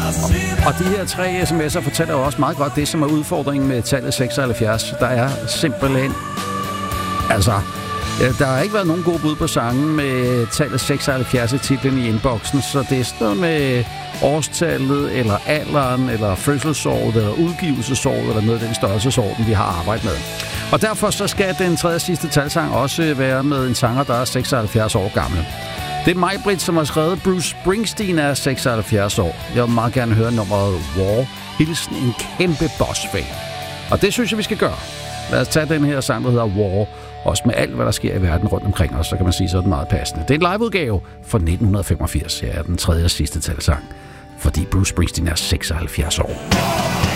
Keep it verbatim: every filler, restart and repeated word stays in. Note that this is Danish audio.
Og de her tre sms'er fortæller jo også meget godt det, som er udfordringen med tallet seksoghalvfjerds. Der er simpelthen... Altså, der har ikke været nogen gode bud på sangen med tallet seksoghalvfjerds i titlen i inboxen, så det er sådan noget med årstallet, eller alderen, eller fødselsåret, eller udgivelsesåret, eller noget af den størrelsesorden, vi har arbejdet med. Og derfor så skal den tredje sidste talsang også være med en sanger, der er seksoghalvfjerds år gammel. Det er mig, Britt, som har skrevet. Bruce Springsteen er seksoghalvfjerds år. Jeg vil meget gerne høre nummeret War. Hilsen en kæmpe boss-fan. Og det synes jeg, vi skal gøre. Lad os tage den her sang, der hedder War. Også med alt, hvad der sker i verden rundt omkring os, så kan man sige, så er den meget passende. Det er en liveudgave fra nitten femogfirs. Ja, den tredje og sidste talsang. Fordi Bruce Springsteen er seksoghalvfjerds år.